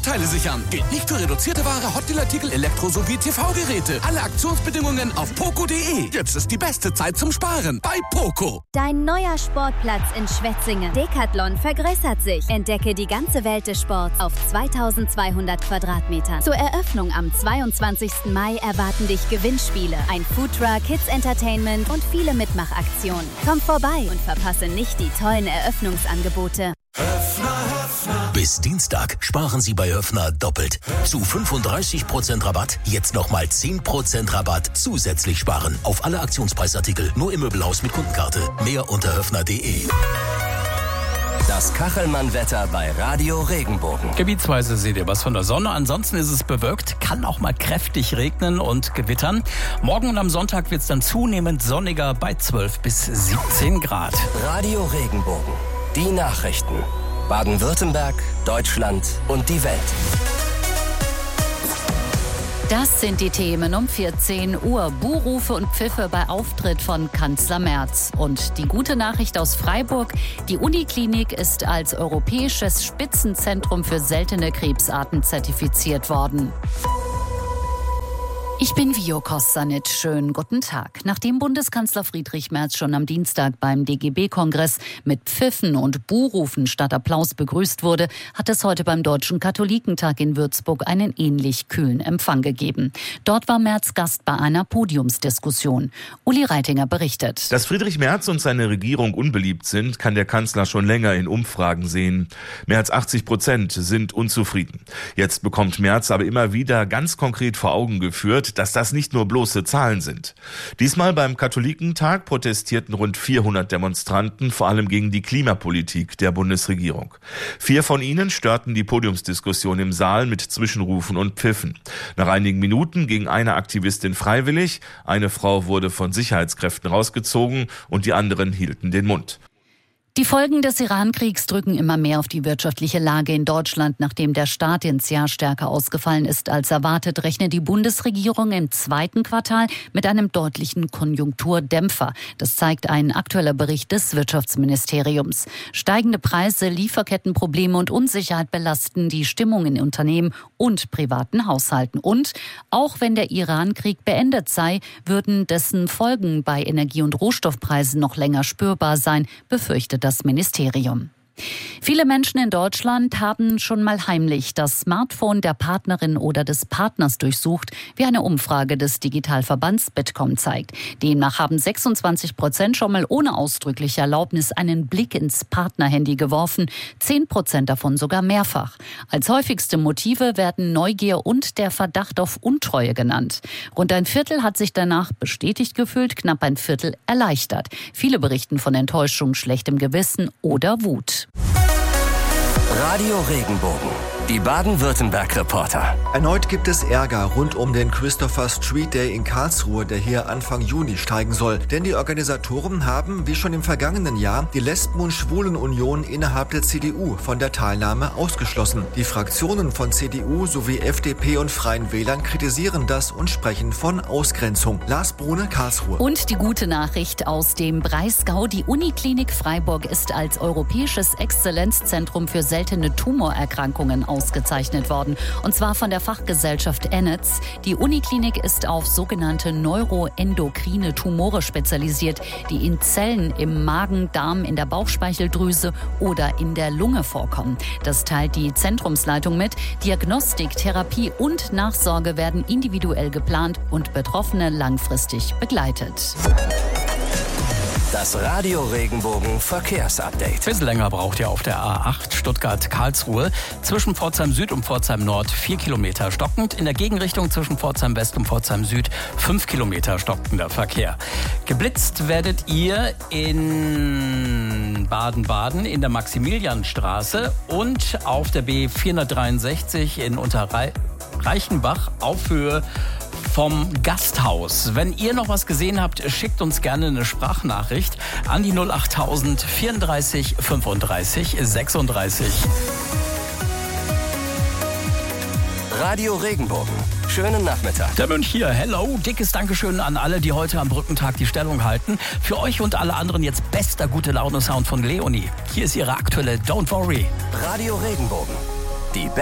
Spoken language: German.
Teile sichern. Gilt nicht für reduzierte Ware, Hotdeal-Artikel, Elektro- sowie TV-Geräte. Alle Aktionsbedingungen auf poco.de. Jetzt ist die beste Zeit zum Sparen bei Poco. Dein neuer Sportplatz in Schwetzingen. Decathlon vergrößert sich. Entdecke die ganze Welt des Sports auf 2200 Quadratmetern. Zur Eröffnung am 22. Mai erwarten dich Gewinnspiele, ein Foodtruck, Kids Entertainment und viele Mitmachaktionen. Komm vorbei und verpasse nicht die tollen Eröffnungsangebote. Bis Dienstag sparen Sie bei Höffner doppelt. Zu 35% Rabatt, jetzt nochmal 10% Rabatt zusätzlich sparen. Auf alle Aktionspreisartikel, nur im Möbelhaus mit Kundenkarte. Mehr unter höffner.de. Das Kachelmann-Wetter bei Radio Regenbogen. Gebietsweise seht ihr was von der Sonne, ansonsten ist es bewölkt, kann auch mal kräftig regnen und gewittern. Morgen und am Sonntag wird es dann zunehmend sonniger bei 12 bis 17 Grad. Radio Regenbogen, die Nachrichten. Baden-Württemberg, Deutschland und die Welt. Das sind die Themen um 14 Uhr. Buhrufe und Pfiffe bei Auftritt von Kanzler Merz. Und die gute Nachricht aus Freiburg: Die Uniklinik ist als europäisches Spitzenzentrum für seltene Krebsarten zertifiziert worden. Ich bin Vio Kostanic. Schönen guten Tag. Nachdem Bundeskanzler Friedrich Merz schon am Dienstag beim DGB-Kongress mit Pfiffen und Buhrufen statt Applaus begrüßt wurde, hat es heute beim Deutschen Katholikentag in Würzburg einen ähnlich kühlen Empfang gegeben. Dort war Merz Gast bei einer Podiumsdiskussion. Uli Reitinger berichtet. Dass Friedrich Merz und seine Regierung unbeliebt sind, kann der Kanzler schon länger in Umfragen sehen. Mehr als 80% sind unzufrieden. Jetzt bekommt Merz aber immer wieder ganz konkret vor Augen geführt, dass das nicht nur bloße Zahlen sind. Diesmal beim Katholikentag protestierten rund 400 Demonstranten, vor allem gegen die Klimapolitik der Bundesregierung. 4 von ihnen störten die Podiumsdiskussion im Saal mit Zwischenrufen und Pfiffen. Nach einigen Minuten ging eine Aktivistin freiwillig, eine Frau wurde von Sicherheitskräften rausgezogen und die anderen hielten den Mund. Die Folgen des Iran-Kriegs drücken immer mehr auf die wirtschaftliche Lage in Deutschland. Nachdem der Start ins Jahr stärker ausgefallen ist als erwartet, rechnet die Bundesregierung im zweiten Quartal mit einem deutlichen Konjunkturdämpfer. Das zeigt ein aktueller Bericht des Wirtschaftsministeriums. Steigende Preise, Lieferkettenprobleme und Unsicherheit belasten die Stimmung in Unternehmen und privaten Haushalten. Und auch wenn der Iran-Krieg beendet sei, würden dessen Folgen bei Energie- und Rohstoffpreisen noch länger spürbar sein, befürchtet das Ministerium. Viele Menschen in Deutschland haben schon mal heimlich das Smartphone der Partnerin oder des Partners durchsucht, wie eine Umfrage des Digitalverbands Bitkom zeigt. Demnach haben 26% schon mal ohne ausdrückliche Erlaubnis einen Blick ins Partnerhandy geworfen, 10% davon sogar mehrfach. Als häufigste Motive werden Neugier und der Verdacht auf Untreue genannt. Rund ein Viertel hat sich danach bestätigt gefühlt, knapp ein Viertel erleichtert. Viele berichten von Enttäuschung, schlechtem Gewissen oder Wut. Radio Regenbogen, die Baden-Württemberg-Reporter. Erneut gibt es Ärger rund um den Christopher Street Day in Karlsruhe, der hier Anfang Juni steigen soll. Denn die Organisatoren haben, wie schon im vergangenen Jahr, die Lesben- und Schwulenunion innerhalb der CDU von der Teilnahme ausgeschlossen. Die Fraktionen von CDU sowie FDP und Freien Wählern kritisieren das und sprechen von Ausgrenzung. Lars Brune, Karlsruhe. Und die gute Nachricht aus dem Breisgau: Die Uniklinik Freiburg ist als europäisches Exzellenzzentrum für seltene Tumorerkrankungen ausgezeichnet worden. Und zwar von der Fachgesellschaft ENETZ. Die Uniklinik ist auf sogenannte neuroendokrine Tumore spezialisiert, die in Zellen im Magen, Darm, in der Bauchspeicheldrüse oder in der Lunge vorkommen. Das teilt die Zentrumsleitung mit. Diagnostik, Therapie und Nachsorge werden individuell geplant und Betroffene langfristig begleitet. Das Radio Regenbogen Verkehrsupdate. Ein bisschen länger braucht ihr auf der A8 Stuttgart-Karlsruhe. Zwischen Pforzheim Süd und Pforzheim Nord 4 Kilometer stockend. In der Gegenrichtung zwischen Pforzheim West und Pforzheim Süd 5 Kilometer stockender Verkehr. Geblitzt werdet ihr in Baden-Baden in der Maximilianstraße und auf der B463 in Unterreichenbach auf Höhe vom Gasthaus. Wenn ihr noch was gesehen habt, schickt uns gerne eine Sprachnachricht an die 08000 34 35 36. Radio Regenbogen. Schönen Nachmittag. Der Mönch hier. Hello. Dickes Dankeschön an alle, die heute am Brückentag die Stellung halten. Für euch und alle anderen jetzt bester gute Laune Sound von Leonie. Hier ist ihre aktuelle Don't Worry. Radio Regenbogen. Die